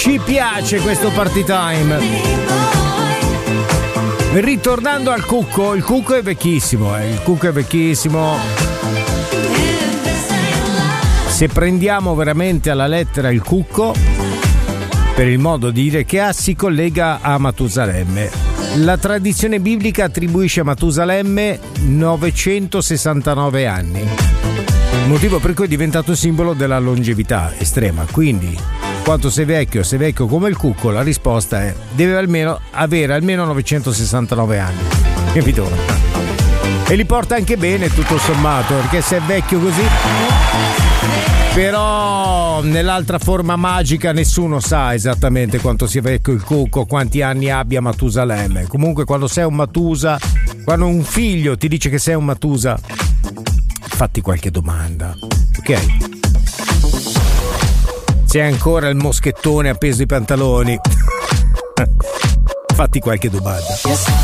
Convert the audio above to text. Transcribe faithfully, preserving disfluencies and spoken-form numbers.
Ci piace questo party time. Ritornando al cucco, il cucco è vecchissimo, eh. il cucco è vecchissimo. Se prendiamo veramente alla lettera il cucco, per il modo di dire che ha, si collega a Matusalemme. La tradizione biblica attribuisce a Matusalemme novecentosessantanove anni, motivo per cui è diventato simbolo della longevità estrema. Quindi, quanto sei vecchio, sei vecchio come il cucco, la risposta è: deve almeno avere almeno novecentosessantanove anni. Capito? E li porta anche bene tutto sommato, perché se è vecchio così. Però nell'altra forma magica nessuno sa esattamente quanto sia vecchio il cucco, quanti anni abbia Matusalemme. Comunque quando sei un Matusa, quando un figlio ti dice che sei un Matusa, fatti qualche domanda, ok? C'è ancora il moschettone appeso ai pantaloni. Fatti qualche domanda.